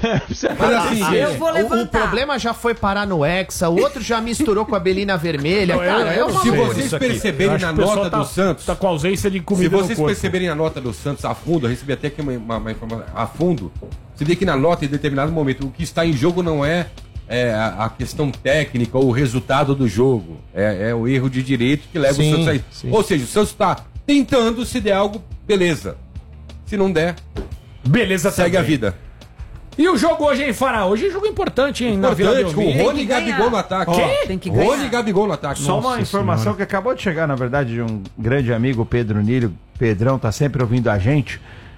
Mas assim, eu vou levantar. O problema já foi parar no Hexa, o outro já misturou com a Belina Vermelha. Cara, se vocês perceberem na nota do Santos... Tá com ausência de comida. Se vocês perceberem na nota do Santos a fundo, eu recebi até aqui uma informação a fundo, você vê que na nota, em determinado momento, o que está em jogo não é a questão técnica ou o resultado do jogo. É o erro de direito que leva o Santos a isso. Ou seja, o Santos está tentando, se der algo, beleza. Se não der, beleza, segue também a vida. E o jogo hoje, hein, Fará? Hoje é jogo importante, hein? Importante, com o Rony e Gabigol no ataque. Tem que ganhar. Rony e Gabigol no ataque. Só uma informação que acabou de chegar, na verdade, de um grande amigo, Pedro Nílio. Pedrão tá sempre ouvindo a gente.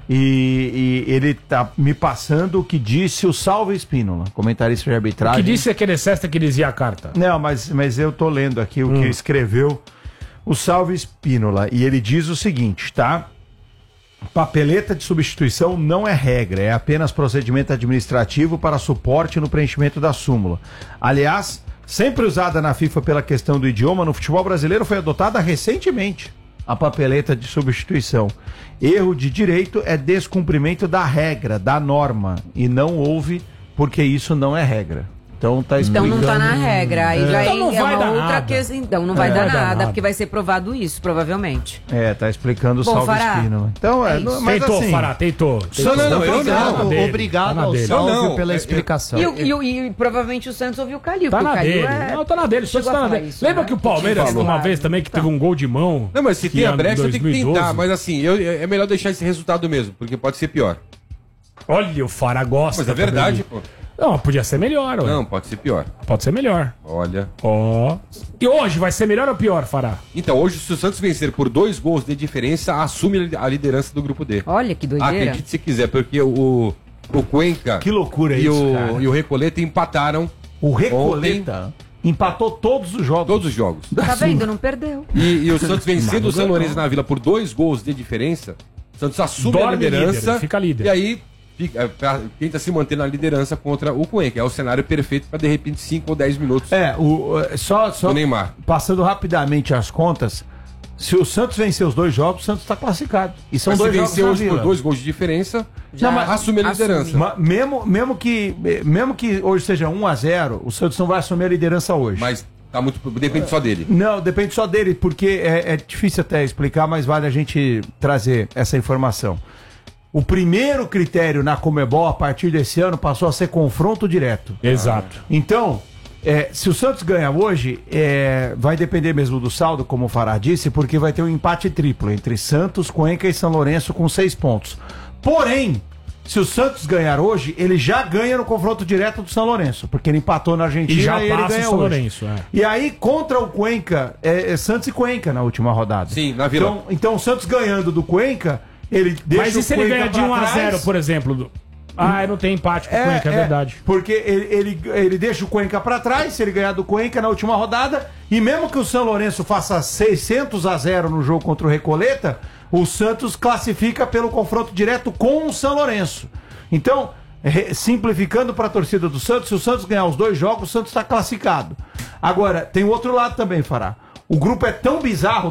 E ele tá me passando o que disse o Salve Espínola, comentarista de arbitragem. O que disse aquele cesta que dizia a carta? Não, mas eu tô lendo aqui o que escreveu o Salve Espínola. E ele diz o seguinte, tá? Papeleta de substituição não é regra, é apenas procedimento administrativo para suporte no preenchimento da súmula. Aliás, sempre usada na FIFA pela questão do idioma, no futebol brasileiro foi adotada recentemente a papeleta de substituição. Erro de direito é descumprimento da regra, da norma, e não houve porque isso não é regra. Então tá explicando... Então não tá na regra, aí já então não é vai uma dar outra nada. questão. Então não vai dar nada, porque vai ser provado isso, provavelmente. Tá explicando o Salve Fará. Espínola. Então mas Tentou, assim... Fará, tentou. Obrigado ao Salve pela explicação. E provavelmente o Santos ouviu o Calil. Tá porque na o Calil dele. Não, tá na dele. O Santos tá na dele. Lembra que o Palmeiras, uma vez também, que teve um gol de mão? Não, mas se tem a brecha, tem que 2012. tentar. Mas assim, é melhor deixar esse resultado mesmo, porque pode ser pior. Olha, o Fará gosta. Mas é verdade, pô. Não, podia ser melhor. Não, pode ser pior. Pode ser melhor. Olha. E hoje vai ser melhor ou pior, Fará? Então, hoje, se o Santos vencer por 2 gols de diferença, assume a liderança do grupo D. Olha que doideira. Acredite se quiser, porque o Cuenca Que loucura isso, cara. e o Recoleta empataram. O Recoleta empatou todos os jogos. Todos os jogos. Tá vendo? Não perdeu. E o Santos vencendo o São Lourenço na Vila por 2 gols de diferença, o Santos assume a liderança. Líder, fica líder. E aí tenta se manter na liderança contra o Cuenca. É o cenário perfeito para de repente 5 ou 10 minutos Só do Neymar. Passando rapidamente as contas, se o Santos vencer os 2 jogos, o Santos está classificado. E são Mas 2 se jogos vencer na hoje Vila. por 2 gols de diferença, assume a liderança. Mesmo que hoje seja 1-0, o Santos não vai assumir a liderança hoje. Mas tá muito, depende só dele. Não, depende só dele, porque é difícil até explicar, mas vale a gente trazer essa informação. O primeiro critério na Conmebol, a partir desse ano, passou a ser confronto direto. Exato. Então, se o Santos ganha hoje, vai depender mesmo do saldo, como o Fará disse, porque vai ter um empate triplo entre Santos, Cuenca e São Lourenço com 6 pontos. Porém, se o Santos ganhar hoje, ele já ganha no confronto direto do São Lourenço, porque ele empatou na Argentina E já ele passa ganha o São hoje. Lourenço, E aí, contra o Cuenca, Santos e Cuenca na última rodada. Sim, na Vila. Então o Santos ganhando do Cuenca, ele deixa Mas e se o ele Cuenca ganha de pra 1-0, trás? por exemplo? Não tem empate com o Cuenca, é verdade. Porque ele deixa o Cuenca pra trás, se ele ganhar do Cuenca na última rodada, e mesmo que o São Lourenço faça 600-0 no jogo contra o Recoleta, o Santos classifica pelo confronto direto com o São Lourenço. Então, simplificando para a torcida do Santos, se o Santos ganhar os 2 jogos, o Santos está classificado. Agora, tem o outro lado também, Fará. O grupo é tão bizarro,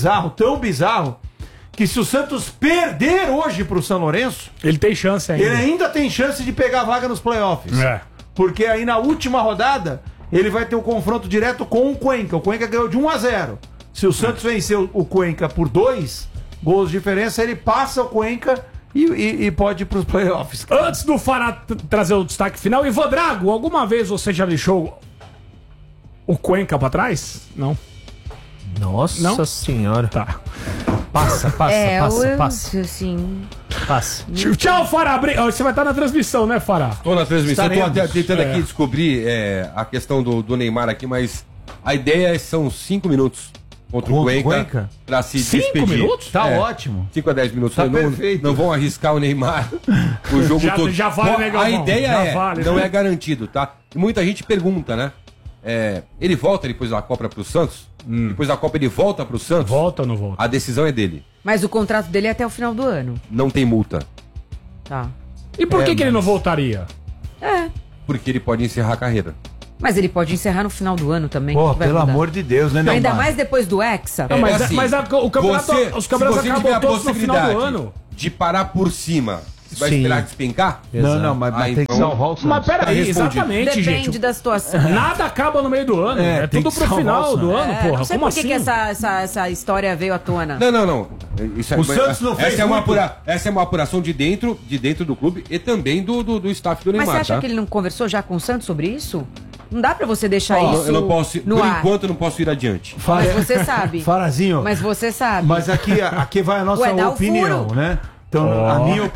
que se o Santos perder hoje pro São Lourenço, ele tem chance ainda. Ele ainda tem chance de pegar a vaga nos playoffs. Porque aí na última rodada, ele vai ter um confronto direto com o Cuenca. O Cuenca ganhou de 1-0. Se o Santos vencer o Cuenca por 2 gols de diferença, ele passa o Cuenca e pode ir pros playoffs. Antes do Fará trazer o destaque final, Ivan Drago, alguma vez você já deixou o Cuenca pra trás? Não. Nossa senhora. Tá. Passa. Assim... Passa. Tchau, Fará. Você vai estar na transmissão, né, Fará? Tô na transmissão, tô até tentando aqui É. descobrir a questão do Neymar aqui, mas a ideia são 5 minutos contra o Cuenca pra se 5 despedir. minutos? Tá ótimo. 5 a 10 minutos. Tá perfeito. Não vão arriscar o Neymar o jogo todo. Já vale, né, A Galvão? ideia Já vale, não né? é garantido, tá? E muita gente pergunta, né? Ele volta depois da Copa pro Santos? Depois da Copa ele volta pro Santos? Volta ou não volta? A decisão é dele. Mas o contrato dele é até o final do ano. Não tem multa. Tá. E por que ele não voltaria? Porque ele pode encerrar a carreira. Mas ele pode encerrar no final do ano também. Pô, que vai pelo mudar? amor de Deus, né, Ainda Neymar? mais depois do Hexa. Não, mas assim, o campeonato, os campeonatos se você tiver acabam a todos no final do possibilidade ano. de parar por cima Você vai Sim. esperar despencar? Não, mas tem que então- salvar o Santos. Mas peraí, Tá respondido. exatamente, Depende gente. da situação. Nada acaba no meio do ano. É, tem tudo que pro salvar final o do Santos. ano, É, porra. não sei Como por que assim? que essa história veio à tona. Não. Isso O Santos não fez essa é uma muito. essa é uma apuração de dentro do clube e também do staff do Mas Neymar, você acha tá? que ele não conversou já com o Santos sobre isso? Não dá pra você deixar Eu isso não posso, no por ar. enquanto eu não posso ir adiante. Mas você sabe. Farazinho, Mas você sabe. mas aqui vai a nossa Ué, dá o opinião, furo. né? Então, a minha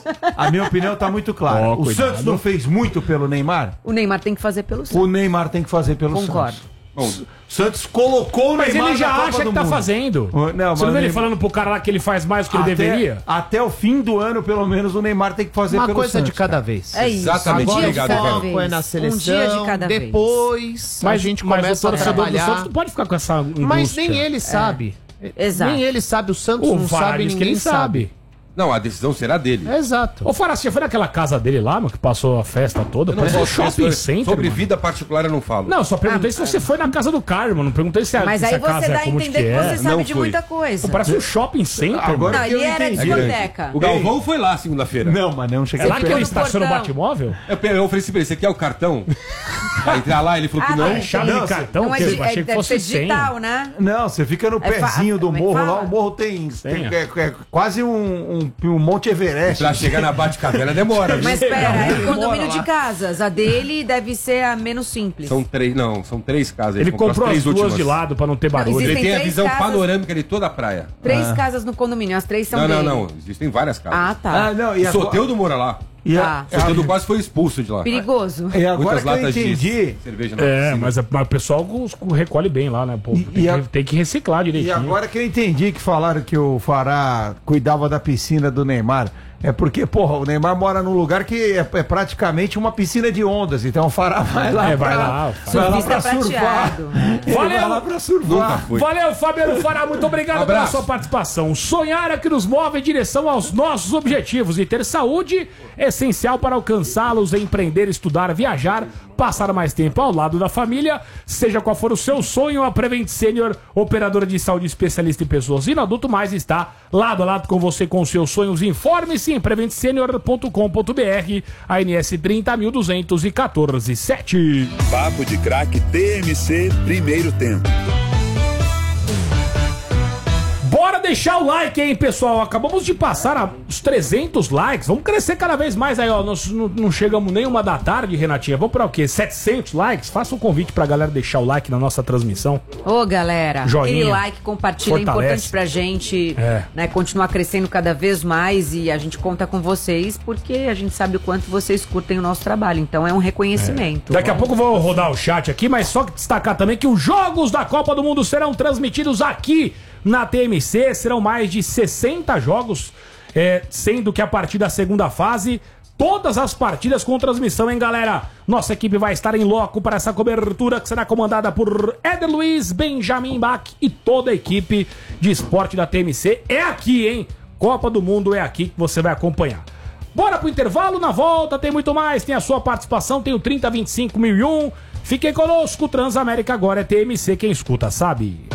opinião tá muito clara. O cuidado. Santos não fez muito pelo Neymar? O Neymar tem que fazer pelo Santos. O Neymar tem que fazer pelo Concordo. Santos. Bom, O Santos colocou o Mas Neymar ele já na Copa acha do que tá Mundo. fazendo. Não, Você não vê mas ele falando pro cara lá que ele faz mais do que ele deveria? Até o fim do ano, pelo menos, o Neymar tem que fazer Uma pelo coisa Santos. de cada cara. vez. É isso. Exatamente, Um dia de obrigado, cada Val. vez. Foi na Um seleção, dia de cada vez. depois a gente mas começa o a torcedor do Santos trabalhar. não pode ficar com essa angústia. Mas nem ele sabe. Exato. Nem ele sabe, o Santos O não Fará sabe, diz que ninguém ele sabe. não, a decisão será dele. Exato. Ô, Fará, você foi naquela casa dele lá, mano, que passou a festa toda? Eu não Parece um posso shopping sobre, center, sobre mano. vida particular eu não falo. Não, eu só perguntei se você foi na casa do cara, mano. Não perguntei se a, Mas se aí a casa você dá é a como entender que você Não sabe de fui. muita coisa. Pô, parece um shopping center, Agora Não, que ele eu era entendi. discoteca. O Galvão foi lá segunda-feira. Não, mas não cheguei É lá que ficou ele no estaciona o portão. Batmóvel? Eu ofereci pra ele, você quer o cartão? Pra entrar lá, ele falou que Ah, não. não. Chave Não, de cartão? Não é, que eu di- achei que deve fosse ser digital, senha. né? Não, você fica no É fa- pezinho do como é que morro fala? lá. O morro tem Senha. é quase um Monte Everest. Pra chegar na Bate-Caverna demora. viu? Mas pera, é um condomínio lá. de casas. A dele deve ser a menos simples. São três casas. Ele comprou as três duas últimas. de lado pra não ter barulho. existe- Ele tem a três visão casas. panorâmica de toda a praia. 3 casas no condomínio, as 3 são dele. Não. Existem várias casas. Ah, tá. não, O Soteldo mora lá. E Tá. O Soteldo quase foi expulso de lá. Perigoso. e agora Muitas que eu latas entendi. de cerveja na É, piscina. mas o pessoal recolhe bem lá, né? Pô, tem que reciclar E direitinho. agora que eu entendi que falaram que o Fará cuidava da piscina do Neymar, é porque, porra, o Neymar mora num lugar que é praticamente uma piscina de ondas, então o Fará vai lá vai lá, Surfista prateado. Ele vai lá Valeu! pra surfar. Nunca foi. Valeu, Fabiano Fará, muito obrigado pela Abraço. sua participação. Sonhar é que nos move em direção aos nossos objetivos e ter saúde é essencial para alcançá-los, empreender, estudar, viajar, passar mais tempo ao lado da família. Seja qual for o seu sonho, a Prevent Senior, operadora de saúde especialista em pessoas e no adulto mais, está lado a lado com você com os seus sonhos. Informe-se em preventsenior.com.br, ANS 30.214.7. Papo de Craque TMC, primeiro tempo. Bora deixar o like, hein, pessoal? Acabamos de passar os 300 likes. Vamos crescer cada vez mais aí, ó. Nós não chegamos nem uma da tarde, Renatinha. Vamos pra o quê? 700 likes? Faça um convite pra galera deixar o like na nossa transmissão. Ô, galera, Joinha. aquele like, compartilha, é Fortalece. importante pra gente É. né, continuar crescendo cada vez mais e a gente conta com vocês porque a gente sabe o quanto vocês curtem o nosso trabalho. Então é um reconhecimento. Daqui a pouco eu vou rodar o chat aqui, mas só destacar também que os jogos da Copa do Mundo serão transmitidos aqui na TMC. Serão mais de 60 jogos, sendo que a partir da segunda fase, todas as partidas com transmissão, hein, galera? Nossa equipe vai estar em loco para essa cobertura que será comandada por Éder Luiz, Benjamin Bach e toda a equipe de esporte da TMC. É aqui, hein? Copa do Mundo é aqui que você vai acompanhar. Bora pro intervalo, na volta tem muito mais, tem a sua participação, tem o 3025.001. Fiquem conosco, Transamérica agora é TMC, quem escuta sabe.